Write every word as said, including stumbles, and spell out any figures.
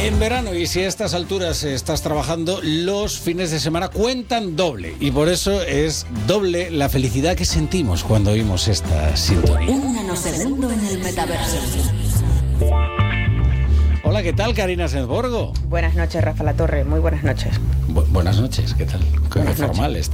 En verano, y si a estas alturas estás trabajando, los fines de semana cuentan doble. Y por eso es doble la felicidad que sentimos cuando oímos esta sintonía. Un nanosegundo en el metaverso. Hola, ¿qué tal, Karina Senzborgo? Buenas noches, Rafa La Torre. Muy buenas noches. Bu- buenas noches, ¿qué tal? Qué Buenas formal noches. está.